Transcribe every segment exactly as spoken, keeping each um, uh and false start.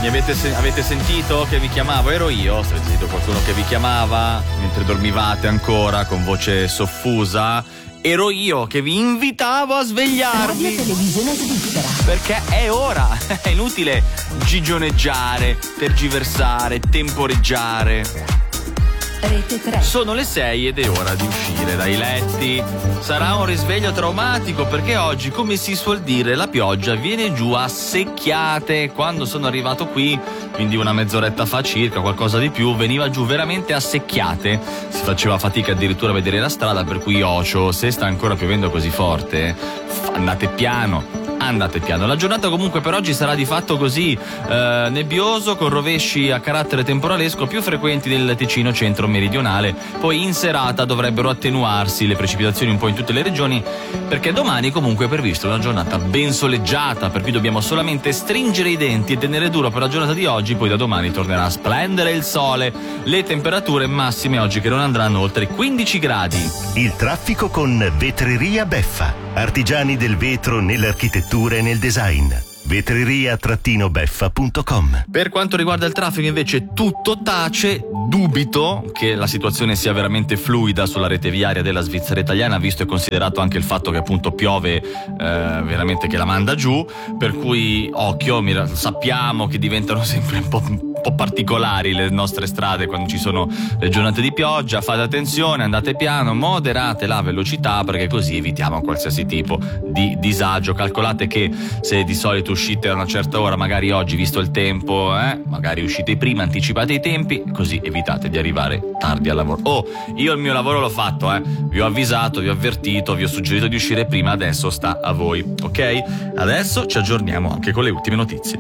Mi avete, se- avete sentito che vi chiamavo? Ero io, avete sentito qualcuno che vi chiamava mentre dormivate ancora con voce soffusa? Ero io che vi invitavo a svegliarvi. Radio Televisione Svizzera. Perché è ora, è inutile gigioneggiare, tergiversare, temporeggiare. Rete tre. Sono le sei ed è ora di uscire dai letti. Sarà un risveglio traumatico perché oggi, come si suol dire, la pioggia viene giù a secchiate. Quando sono arrivato qui, quindi una mezz'oretta fa circa, qualcosa di più, veniva giù veramente a secchiate. Si faceva fatica addirittura a vedere la strada, per cui ocio, se sta ancora piovendo così forte, andate piano. Andate piano. La giornata comunque per oggi sarà di fatto così eh, nebbioso, con rovesci a carattere temporalesco più frequenti nel Ticino centro-meridionale. Poi in serata dovrebbero attenuarsi le precipitazioni un po' in tutte le regioni, perché domani comunque è prevista una giornata ben soleggiata, per cui dobbiamo solamente stringere i denti e tenere duro per la giornata di oggi. Poi da domani tornerà a splendere il sole. Le temperature massime oggi che non andranno oltre i quindici gradi. Il traffico con Vetreria Beffa. Artigiani del vetro nell'architettura e nel design. vetreria-beffa punto com. Per quanto riguarda il traffico invece tutto tace. Dubito che la situazione sia veramente fluida sulla rete viaria della Svizzera italiana, visto e considerato anche il fatto che appunto piove eh, veramente che la manda giù, per cui occhio, mira, sappiamo che diventano sempre un po', un po' particolari le nostre strade quando ci sono le giornate di pioggia. Fate attenzione, andate piano, moderate la velocità, perché così evitiamo qualsiasi tipo di disagio. Calcolate che se di solito uscite a una certa ora, magari oggi visto il tempo, eh, magari uscite prima, anticipate i tempi, così evitate di arrivare tardi al lavoro. Oh, io il mio lavoro l'ho fatto, eh. Vi ho avvisato, vi ho avvertito, vi ho suggerito di uscire prima, adesso sta a voi, ok? Adesso ci aggiorniamo anche con le ultime notizie.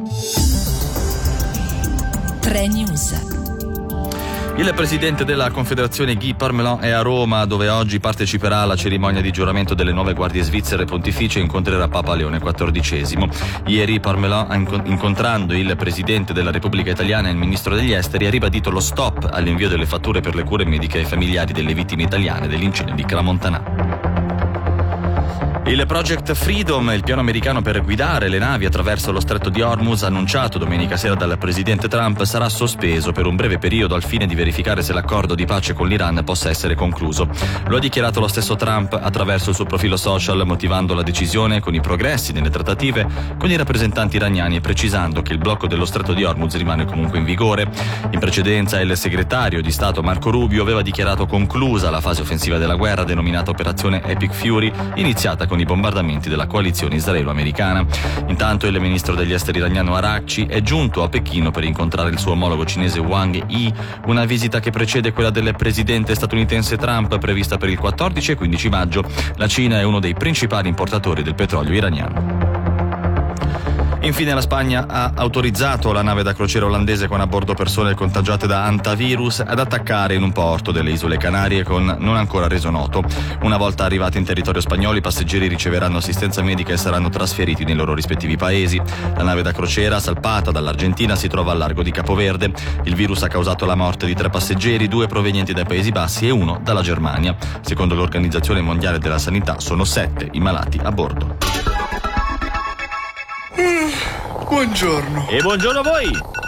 tre News. Il presidente della Confederazione Guy Parmelin è a Roma, dove oggi parteciperà alla cerimonia di giuramento delle nuove guardie svizzere pontificie e incontrerà Papa Leone quattordicesimo. Ieri Parmelin, incontrando il presidente della Repubblica Italiana e il ministro degli esteri, ha ribadito lo stop all'invio delle fatture per le cure mediche ai familiari delle vittime italiane dell'incendio di Crans-Montana. Il Project Freedom, il piano americano per guidare le navi attraverso lo stretto di Hormuz, annunciato domenica sera dal presidente Trump, sarà sospeso per un breve periodo al fine di verificare se l'accordo di pace con l'Iran possa essere concluso. Lo ha dichiarato lo stesso Trump attraverso il suo profilo social, motivando la decisione con i progressi nelle trattative con i rappresentanti iraniani e precisando che il blocco dello stretto di Hormuz rimane comunque in vigore. In precedenza il segretario di Stato Marco Rubio aveva dichiarato conclusa la fase offensiva della guerra, denominata Operazione Epic Fury, iniziata con i bombardamenti della coalizione israelo-americana. Intanto il ministro degli esteri iraniano Araghchi è giunto a Pechino per incontrare il suo omologo cinese Wang Yi, una visita che precede quella del presidente statunitense Trump, prevista per il quattordici e quindici maggio. La Cina è uno dei principali importatori del petrolio iraniano. Infine la Spagna ha autorizzato la nave da crociera olandese con a bordo persone contagiate da hantavirus ad attaccare in un porto delle isole Canarie con non ancora reso noto. Una volta arrivati in territorio spagnolo, i passeggeri riceveranno assistenza medica e saranno trasferiti nei loro rispettivi paesi. La nave da crociera, salpata dall'Argentina, si trova al largo di Capoverde. Il virus ha causato la morte di tre passeggeri, due provenienti dai Paesi Bassi e uno dalla Germania. Secondo l'Organizzazione Mondiale della Sanità sono sette i malati a bordo. Buongiorno. E buongiorno a voi!